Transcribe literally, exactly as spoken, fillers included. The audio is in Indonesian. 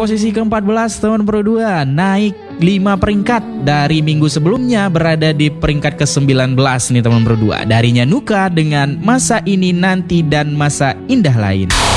posisi keempat belas teman Pro dua, naik lima peringkat dari minggu sebelumnya, berada di peringkat ke sembilan belas nih teman Pro dua. Darinya Nuka dengan Masa Ini Nanti dan Masa Indah Lain.